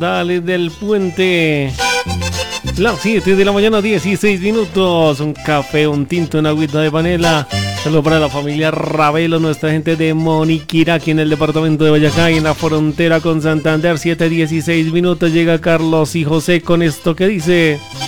Dale del puente. Las 7 de la mañana, 16 minutos. Un café, un tinto, una agüita de panela. Saludos para la familia Ravelo, nuestra gente de Moniquirá, aquí en el departamento de Boyacá, y en la frontera con Santander. 7:16 minutos. Llega Carlos y José con esto que dice.